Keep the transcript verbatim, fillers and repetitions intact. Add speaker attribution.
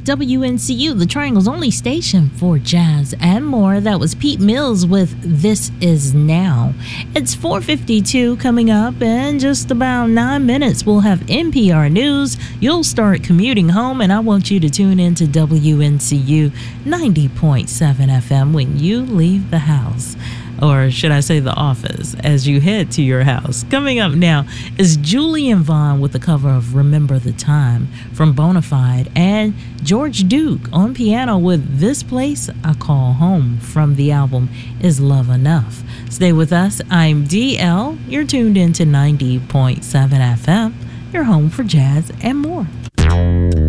Speaker 1: W N C U, the Triangle's only station for jazz and more. That was Pete Mills with This Is Now. It's four fifty-two coming up. In just about nine minutes, we'll have N P R News. You'll start commuting home, and I want you to tune in to W N C U ninety point seven F M when you leave the house. Or should I say the office, as you head to your house. Coming up now is Julian Vaughn with the cover of Remember the Time from Bonafide, and George Duke on piano with This Place I Call Home from the album Is Love Enough. Stay with us. I'm D L. You're tuned in to ninety point seven F M, your home for jazz and more.